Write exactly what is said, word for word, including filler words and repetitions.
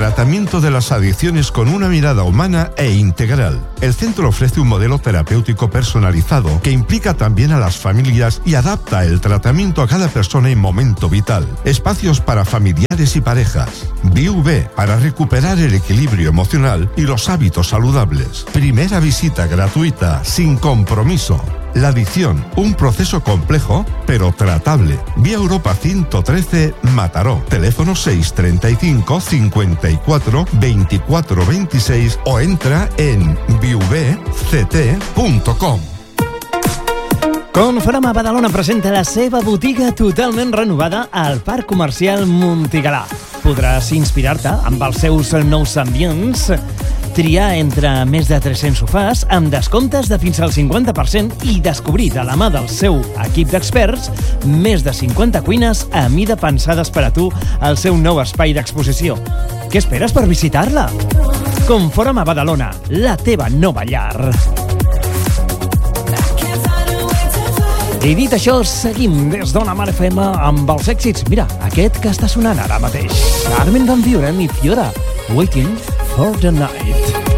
tratamiento de las adicciones con una mirada humana e integral. El centro ofrece un modelo terapéutico personalizado que implica también a las familias y adapta el tratamiento a cada persona en momento vital. Espacios para familiares y parejas. B I U V para recuperar el equilibrio emocional y los hábitos saludables. Primera visita gratuita, sin compromiso. La adicción, un proceso complejo, pero tratable. Vía Europa ciento trece, Mataró. Teléfono seis treinta y cinco, cincuenta y cuatro, veinticuatro veintiséis o entra en b u v c t punto com. Conforama Badalona presenta la seva botiga totalment renovada al Parc Comercial Montigalà. Podràs inspirar-te amb els seus nous ambients, triar entre més de tres-cents sofàs amb descomptes de fins al cinquanta per cent i descobrir de la mà del seu equip d'experts més de cinquanta cuines a mida pensades per a tu al seu nou espai d'exposició. Què esperes per visitar-la? Conforama Badalona, la teva nova llar. I dit això, seguim des d'Ona Mar F M amb els èxits. Mira, aquest que està sonant ara mateix. Armin van Buuren i Fiora, Waiting for the Night.